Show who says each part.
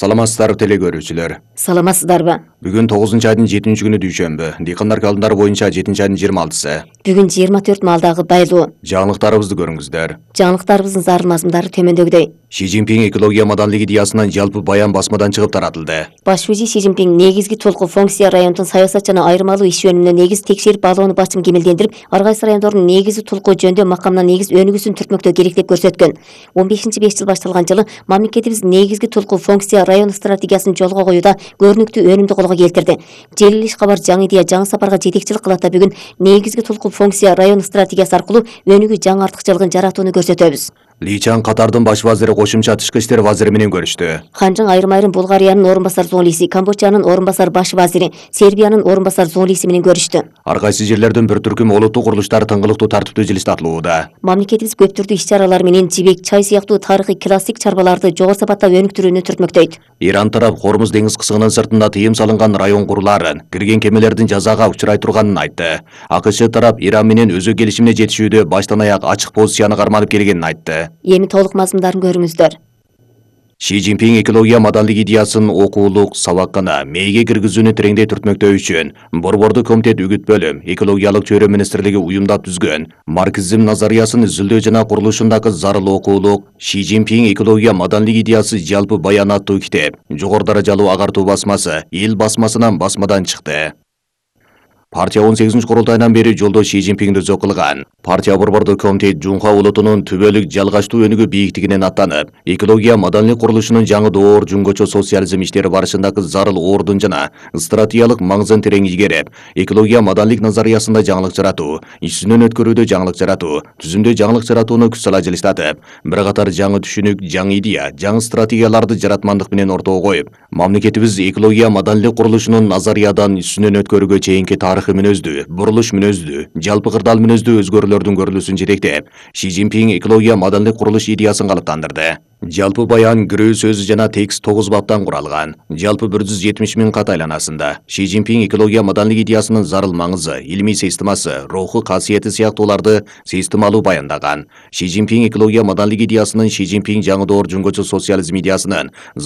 Speaker 1: Саламатсыздар теле көрүүчүлөр.
Speaker 2: Саламатсыздарбы?
Speaker 1: Бүгүн 9 айдын 7 күнү дүйшөмбү. Дыйкандар календарı боюнча 7 айдын 26-сы.
Speaker 2: Бүгүн 24 малдагы байлоо.
Speaker 1: Жаңылыктарыбызды көрүңүздөр.
Speaker 2: Жаңылыктарыбыздын зарыл мазмундары төмөндөгүдөй.
Speaker 1: Ши Цзиньпин экология маданлык идеясынан жалпы баян басмадан чыгып таратылды.
Speaker 2: Баш вазир Ши Цзиньпин негизги толку функция райондун саясат жана айырмалуу иш өнүмүнө негиз текшерип алууну басым кемелдендирип, ар кайсы райондордун негизги толку жөндөө макамына негиз өнүгүүсүн түртмөктөө керек деп көрсөткөн. 15-5 жыл башталган жылы мамлекетибиз негизги толку функция район стратегиясын жолго коюуда көрүнүктүү өнүмдү колго келтирди. Желил иш кабар жаңы идея жаңы сапарга жетекчилик кылат да бүгүн негизги толку функция район стратегиясы аркылуу өнүгүү жаңы артыкчылыгын жаратууну көрсөтөбүз.
Speaker 1: Ли Чан Катардын баш вазири кошумча тышкы иштер вазири менен көрүштү.
Speaker 2: Ханжың айрым Булгариянын орун басар зоолиси, Камбоджанын орун басар баш вазири, Сербиянын орун басар зоолиси менен көрүштү.
Speaker 1: Ар кайсы жерлердин бир түркүм олуттук курулуштар тыңгылыктуу тартиптүү жилиштатылууда.
Speaker 2: Мамлекетибиз көп түрдүү иш-чаралар менен жибек, чай сыяктуу тарыхый классик чарбаларды жогору сапатта өнүктүрүүнү түртмөктөйт.
Speaker 1: Иран тарап Хормуз деңиз кысыгынын сыртында тыйым салынган район курулаарын, кирген кемелердин жазага учурай турганын айтты. АКШ тарап Иран менен өзү келишимине жетишүүдө баштан аяк ачык позицияны карманып келгенин айтты.
Speaker 2: Эми толук мазмундарын көрүңүздөр.
Speaker 1: Ши Цзиньпин экология маданлык идеясын окуулук сабаккана мээге киргизүүнү тереңдей түртмөктөө үчүн Борбордук комитет үгүт бөлүм экологиялык чөйрө министрлиги уюмдап түзгөн марксизм назариясын изилдөө жана курулушундагы зарыл окуулук Ши Цзиньпин экология маданлык идеясы жалпы баян аттуу китеп жогору даражалуу агартуу басмасы эл басмасынан басмадан чыкты. Партия 18 курултайынан бери жолдо Ши Цзиньпинди зөө кылган. Партия Борбордук комитет Жунха улутунун түбөлүк жалгачтуу өнүгүү бийиктигинен аттанып, экология маданлык курулушунун жаңы доор жөнгөчө социализм иштери барышындагы зарыл ордун жана стратегиялык маңызын терең игерип, экология маданлык назариясында жаңылык жаратуу, ишинен өткөрүүдө жаңылык жаратуу, түзүмдө жаңылык жаратууну күч сала жылыштатып, бир катар жаңы түшүнүк, жаңы идея, жаңы стратегияларды жаратмандык менен ортого коюп, мамлекетибиз экология маданлык курулушунун назариядан ишинен өткөрүүгө чейинки тарыхый мүнөздүү, бурулуш мүнөздүү, жалпы кырдаал мүнөздүү өзгөрүүлөрдүн көрүлүүсүн жетектеп, Ши Цзиньпин экология маданлык курулуш идеясын калыптандырды. Жалпы баян кирүү сөзү жана текст 9 баптан куралган. Жалпы 170 000 кат айланасында Ши Цзиньпин экология маданлык идеясынын зарыл маңызы, илмий системасы, руху касиети сыяктууларды системалуу баяндаган. Ши Цзиньпин экология маданлык идеясынын Ши Цзиньпин жаңы доор жөнгөчө социализм идеясынын